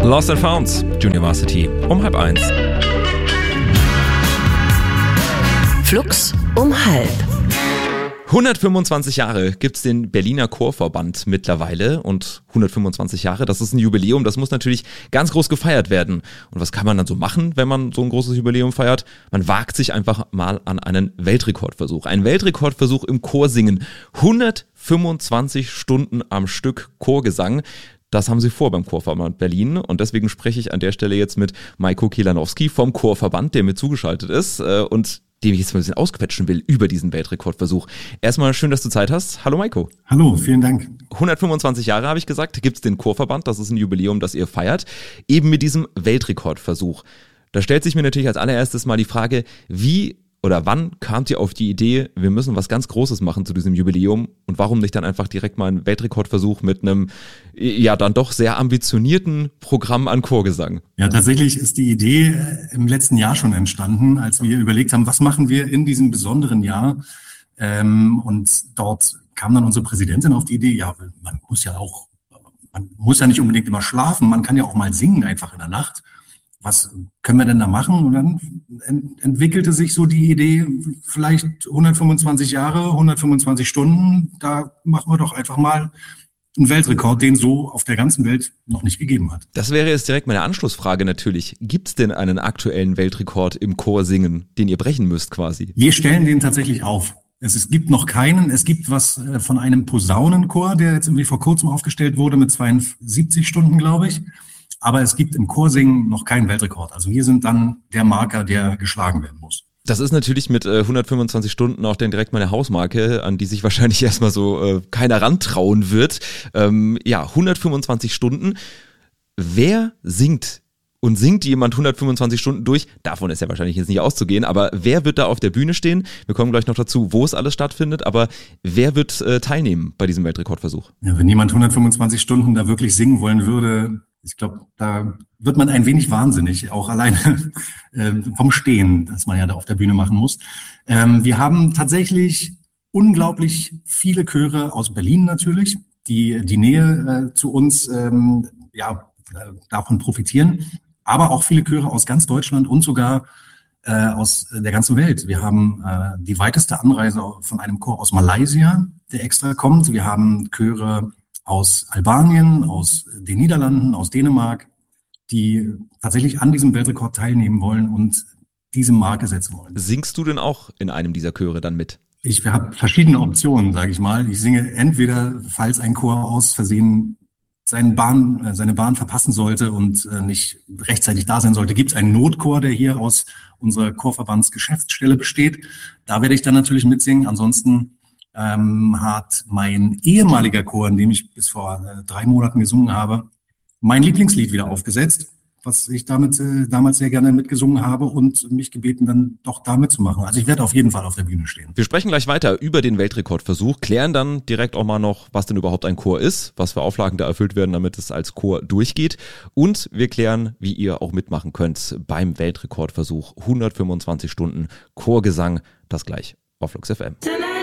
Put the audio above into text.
Lost and Found, Junior Varsity, um 12:30. Flux um 12:30. 125 Jahre gibt's den Berliner Chorverband mittlerweile und 125 Jahre, das ist ein Jubiläum, das muss natürlich ganz groß gefeiert werden. Und was kann man dann so machen, wenn man so ein großes Jubiläum feiert? Man wagt sich einfach mal an einen Weltrekordversuch. Ein Weltrekordversuch im Chorsingen. 125 Stunden am Stück Chorgesang. Das haben sie vor beim Chorverband Berlin und deswegen spreche ich an der Stelle jetzt mit Majko Kielanowski vom Chorverband, der mir zugeschaltet ist und dem ich jetzt mal ein bisschen ausquetschen will über diesen Weltrekordversuch. Erstmal schön, dass du Zeit hast. Hallo Majko. Hallo, vielen Dank. 125 Jahre habe ich gesagt, gibt's den Chorverband, das ist ein Jubiläum, das ihr feiert, eben mit diesem Weltrekordversuch. Da stellt sich mir natürlich als allererstes mal die Frage, wie oder wann kamt ihr auf die Idee, wir müssen was ganz Großes machen zu diesem Jubiläum und warum nicht dann einfach direkt mal einen Weltrekordversuch mit einem, ja dann doch sehr ambitionierten Programm an Chorgesang? Ja, tatsächlich ist die Idee im letzten Jahr schon entstanden, als wir überlegt haben, was machen wir in diesem besonderen Jahr. Und dort kam dann unsere Präsidentin auf die Idee, ja, man muss ja nicht unbedingt immer schlafen, man kann ja auch mal singen einfach in der Nacht. Was können wir denn da machen? Und dann entwickelte sich so die Idee, vielleicht 125 Jahre, 125 Stunden, da machen wir doch einfach mal einen Weltrekord, den so auf der ganzen Welt noch nicht gegeben hat. Das wäre jetzt direkt meine Anschlussfrage natürlich. Gibt es denn einen aktuellen Weltrekord im Chorsingen, den ihr brechen müsst quasi? Wir stellen den tatsächlich auf. Es gibt noch keinen. Es gibt was von einem Posaunenchor, der jetzt irgendwie vor kurzem aufgestellt wurde mit 72 Stunden, glaube ich. Aber es gibt im Chorsingen noch keinen Weltrekord. Also wir sind dann der Marker, der geschlagen werden muss. Das ist natürlich mit 125 Stunden auch dann direkt meine Hausmarke, an die sich wahrscheinlich erstmal so keiner rantrauen wird. 125 Stunden. Wer singt? Und singt jemand 125 Stunden durch? Davon ist ja wahrscheinlich jetzt nicht auszugehen, aber wer wird da auf der Bühne stehen? Wir kommen gleich noch dazu, wo es alles stattfindet, aber wer wird teilnehmen bei diesem Weltrekordversuch? Ja, wenn jemand 125 Stunden da wirklich singen wollen würde, ich glaube, da wird man ein wenig wahnsinnig, auch alleine vom Stehen, das man ja da auf der Bühne machen muss. Wir haben tatsächlich unglaublich viele Chöre aus Berlin natürlich, die Nähe zu uns davon profitieren, aber auch viele Chöre aus ganz Deutschland und sogar aus der ganzen Welt. Wir haben die weiteste Anreise von einem Chor aus Malaysia, der extra kommt. Wir haben Chöre aus Albanien, aus den Niederlanden, aus Dänemark, die tatsächlich an diesem Weltrekord teilnehmen wollen und diese Marke setzen wollen. Singst du denn auch in einem dieser Chöre dann mit? Ich habe verschiedene Optionen, sage ich mal. Ich singe entweder, falls ein Chor aus Versehen seine Bahn verpassen sollte und nicht rechtzeitig da sein sollte, gibt es einen Notchor, der hier aus unserer Chorverbandsgeschäftsstelle besteht. Da werde ich dann natürlich mitsingen. Ansonsten hat mein ehemaliger Chor, in dem ich bis vor 3 Monaten gesungen habe, mein Lieblingslied wieder aufgesetzt, was ich damals sehr gerne mitgesungen habe und mich gebeten, dann doch da mitzumachen. Also ich werde auf jeden Fall auf der Bühne stehen. Wir sprechen gleich weiter über den Weltrekordversuch, klären dann direkt auch mal noch, was denn überhaupt ein Chor ist, was für Auflagen da erfüllt werden, damit es als Chor durchgeht. Und wir klären, wie ihr auch mitmachen könnt beim Weltrekordversuch. 125 Stunden Chorgesang, das gleich auf Flux FM.